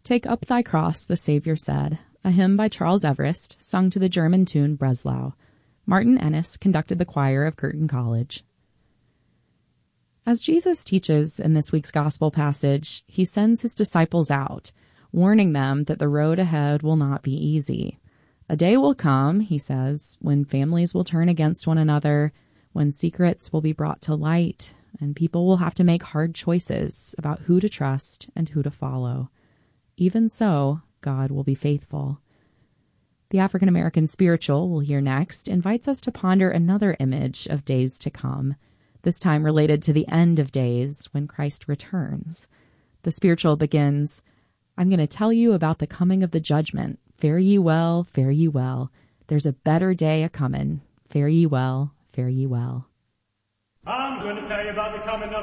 Take Up Thy Cross, the Savior Said, a hymn by Charles Everest, sung to the German tune Breslau. Martin Ennis conducted the choir of Curtin College. As Jesus teaches in this week's gospel passage, he sends his disciples out, warning them that the road ahead will not be easy. A day will come, he says, when families will turn against one another, when secrets will be brought to light, and people will have to make hard choices about who to trust and who to follow. Even so, God will be faithful. The African American Spiritual we'll hear next invites us to ponder another image of days to come, this time related to the end of days when Christ returns. The spiritual begins, I'm going to tell you about the coming of the judgment. Fare ye well, fare ye well. There's a better day a-comin'. Fare ye well, fare ye well. I'm going to tell you about the coming of